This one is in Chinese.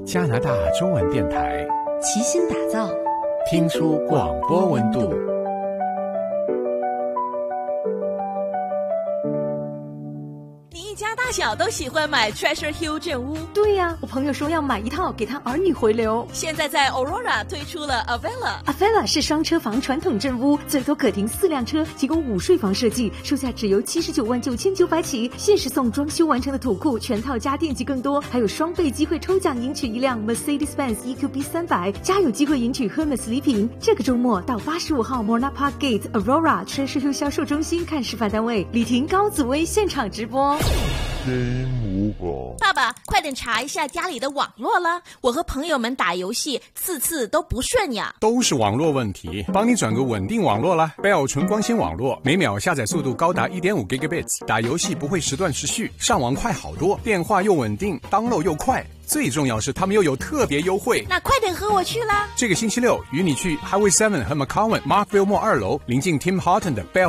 加拿大中文电台齐心打造听出广播温度。 一家大小都喜欢买 Treasure Hill 镇屋。 对呀，我朋友说要买一套给他儿女回流。 现在在 Aurora 推出了 Avella 是双车房传统镇屋，最多可停4辆车，提供午睡房设计，售价只由799900起，限时送装修完成的土库，全套家电及更多，还有双倍机会抽奖赢取一辆 Mercedes-Benz EQB 300，加有机会赢取 Hermes 礼品。这个周末到85号 Morna Park Gate Aurora Treasure Hill 销售中心看示范单位，李婷、高紫薇现场直播。 爸爸，快点查一下家里的网络了，我和朋友们打游戏次都不顺呀。 都是网络问题，帮你转个稳定网络啦。Bell 纯光纤网络，每秒下载速度高达 1.5 Gigabits， 打游戏不会时断时续，上网快好多，电话又稳定， download 又快，最重要是他们又有特别优惠。 那快点和我去啦！ 这个星期六与你去 Highway 7和 McCowan Markville Mall 2楼，临近 Tim Horton 的 Bell